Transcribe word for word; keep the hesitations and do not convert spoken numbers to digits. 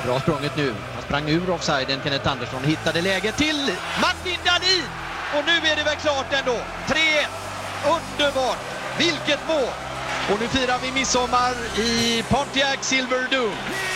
Bra sprunget nu. Han sprang ur offsiden. Kenneth Andersson hittade läget till Martin Dahlin. Och nu är det väl klart ändå. tre ett. Underbart. Vilket mål. Och nu firar vi midsommar i Pontiac Silverdome.